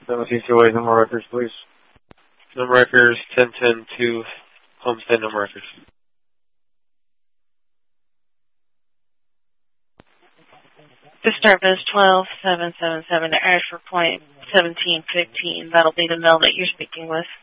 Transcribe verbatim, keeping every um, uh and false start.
seven C C Y, number records, please. Number records ten ten to Homestead number records. Disturbance twelve seven seven seven to Ashford Point seventeen fifteen. That'll be the mill that you're speaking with.